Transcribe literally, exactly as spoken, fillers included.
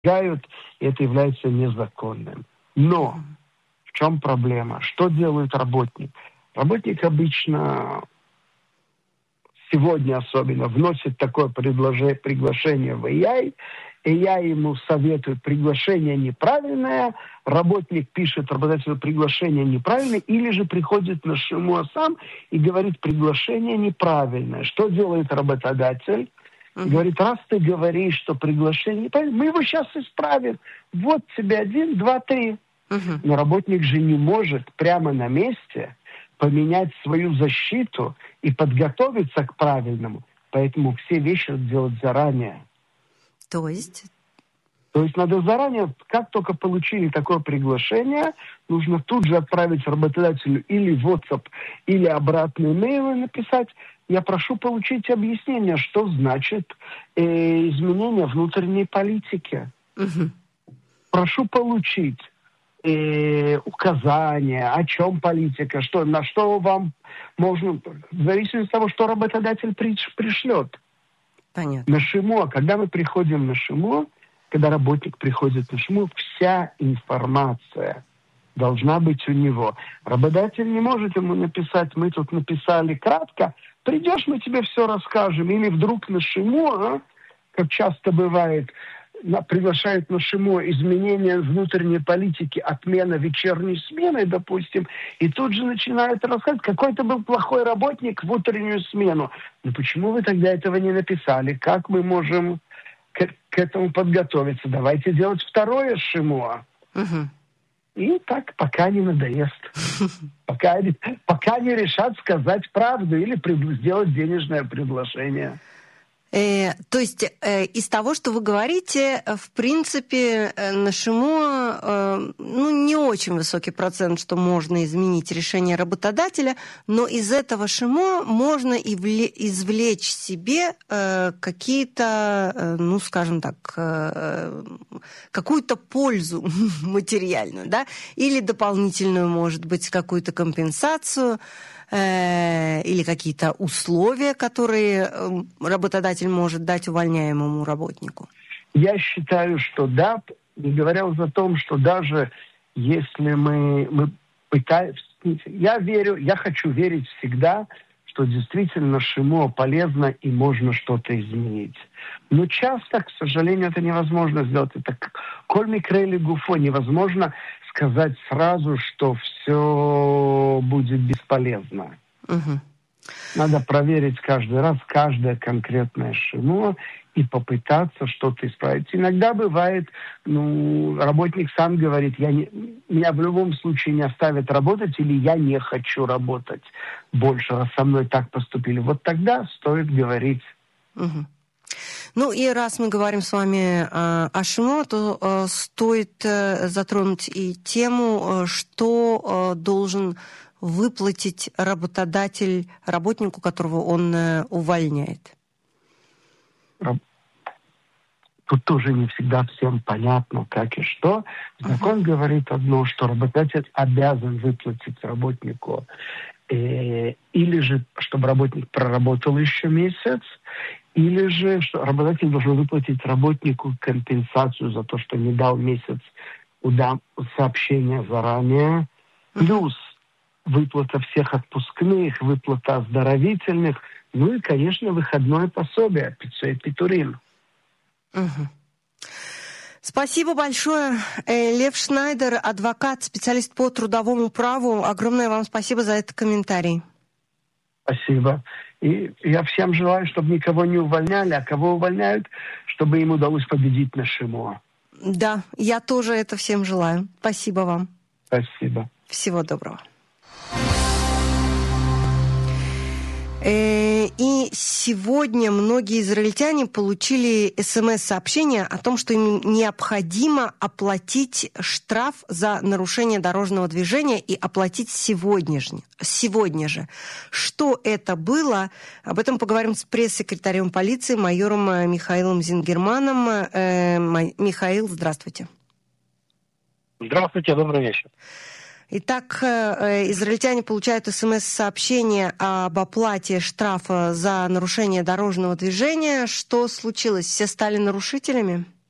это является незаконным. Но в чем проблема? Что делает работник? Работник обычно, сегодня особенно, вносит такое предложение, приглашение в эй ай, эй ай ему советует приглашение неправильное, работник пишет работодателю приглашение неправильное, или же приходит на ШИМО сам и говорит приглашение неправильное. Что делает работодатель? Uh-huh. Говорит, раз ты говоришь, что приглашение неправильное, мы его сейчас исправим. Вот тебе один, два, три. Uh-huh. Но работник же не может прямо на месте поменять свою защиту и подготовиться к правильному. Поэтому все вещи делать заранее. То есть? То есть надо заранее, как только получили такое приглашение, нужно тут же отправить работодателю или в WhatsApp, или обратный имейл и написать: я прошу получить объяснение, что значит э, изменение внутренней политики. Угу. Прошу получить э, указания, о чем политика, что, на что вам можно, в зависимости от того, что работодатель приш, пришлет. Понятно. На ШИМО, когда мы приходим на ШИМО, когда работник приходит на ШИМО, вся информация должна быть у него. Работодатель не может ему написать: мы тут написали кратко, придешь, мы тебе все расскажем. Или вдруг на ШИМО, а, как часто бывает, на, приглашают на ШИМО изменения внутренней политики, отмена вечерней смены, допустим, и тут же начинают рассказывать, какой-то был плохой работник в утреннюю смену. Ну почему вы тогда этого не написали? Как мы можем к, к этому подготовиться? Давайте делать второе ШИМО. Угу. И так, пока не надоест. Пока, пока не решат сказать правду или пред, сделать денежное предложение. Э, то есть э, из того, что вы говорите, в принципе, э, на ШИМО э, ну, не очень высокий процент, что можно изменить решение работодателя, но из этого ШИМО можно и вле- извлечь себе э, какие-то, э, ну, скажем так, э, какую-то пользу материальную, да, или дополнительную, может быть, какую-то компенсацию, или какие-то условия, которые работодатель может дать увольняемому работнику? Я считаю, что да, не говоря уже о том, что даже если мы, мы пытаемся... Я верю, я хочу верить всегда, что действительно ШИМО полезно и можно что-то изменить. Но часто, к сожалению, это невозможно сделать. Это коль микре ли гуфо, невозможно сказать сразу, что все будет бесполезно. Угу. Надо проверить каждый раз каждое конкретное ШИМО и попытаться что-то исправить. Иногда бывает, ну, работник сам говорит: я не, меня в любом случае не оставят работать, или я не хочу работать больше, раз со мной так поступили. Вот тогда стоит говорить. Угу. Ну и раз мы говорим с вами э, о ШИМО, то э, стоит э, затронуть и тему, э, что э, должен выплатить работодатель работнику, которого он э, увольняет. Тут тоже не всегда всем понятно, как и что. Закон uh-huh. говорит одно, что работодатель обязан выплатить работнику, э, или же, чтобы работник проработал еще месяц, или же что работодатель должен выплатить работнику компенсацию за то, что не дал месяц уда- сообщения заранее, плюс выплата всех отпускных, выплата оздоровительных, ну и, конечно, выходное пособие, пиццей питурин. Угу. Спасибо большое. Лев Шнайдер, адвокат, специалист по трудовому праву. Огромное вам спасибо за этот комментарий. Спасибо. И я всем желаю, чтобы никого не увольняли, а кого увольняют, чтобы им удалось победить на ШИМО. Да, я тоже это всем желаю. Спасибо вам. Спасибо. Всего доброго. И сегодня многие израильтяне получили смс-сообщение о том, что им необходимо оплатить штраф за нарушение дорожного движения и оплатить сегодня же. Сегодня же. Что это было? Об этом поговорим с пресс-секретарем полиции майором Михаилом Зингерманом. Михаил, здравствуйте. Здравствуйте, добрый вечер. Итак, израильтяне получают смс-сообщение об оплате штрафа за нарушение дорожного движения. Что случилось? Все стали нарушителями?